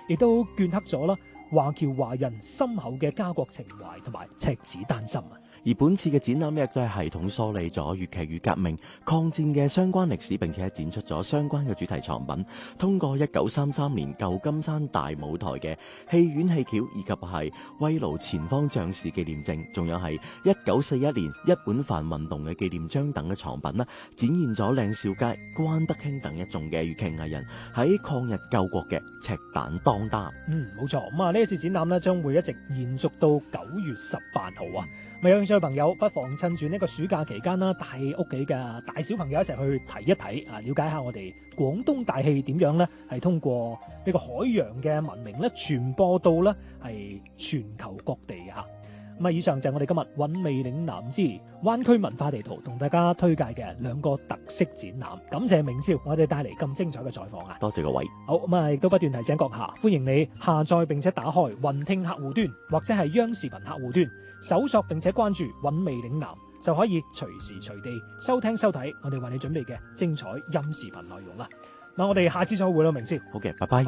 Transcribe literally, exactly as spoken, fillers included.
亦都镌刻咗啦華僑華人深厚嘅家國情懷同埋赤子丹心啊！ 而本次嘅展覽亦都係系統梳理咗粵劇與革命、抗戰嘅相關歷史，並且展出咗相關嘅主題藏品。通過一九三三年舊金山大舞台嘅戲院戲橋，以及係慰勞前方將士紀念證，仲有係一九四一年一本飯運動嘅紀念章等嘅藏品啦，展現咗靚少佳、關德興等一眾嘅粵劇藝人喺抗日救國嘅赤膽當擔。 嗯，冇錯。咁啊，呢一次展覽呢，將會一直延續到九月十八號啊！咁有興趣嘅朋友，不妨趁住呢個暑假期間啦，帶屋企嘅大小朋友一齊去睇一睇啊，了解下我哋廣東大戲點樣呢，係通過呢個海洋嘅文明咧傳播到呢係全球各地嘅嚇。咁啊，以上就係我哋今日韻味嶺南之灣區文化地圖同大家推介嘅兩個特色展覽。感謝明少，我哋帶嚟咁精彩嘅採訪啊！ 多謝各位。 好，咁啊，亦都不斷提醒閣下，歡迎你下載並且打開雲聽客戶端或者係央視頻客戶端，搜索並且關注韻味嶺南，就可以隨時隨地收聽收睇我哋為你準備嘅精彩音視頻內容啦。嗱，我哋下次再會啦，明少。 好嘅，拜拜。